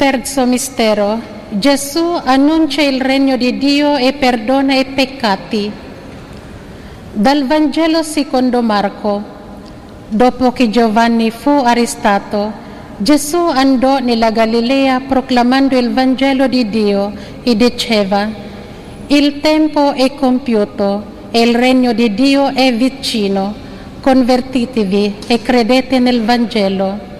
terzo mistero, Gesù annuncia il regno di Dio e perdona i peccati. Dal Vangelo secondo Marco. Dopo che Giovanni fu arrestato, Gesù andò nella Galilea proclamando il Vangelo di Dio e diceva: il tempo è compiuto e il regno di Dio è vicino. Convertitevi e credete nel Vangelo.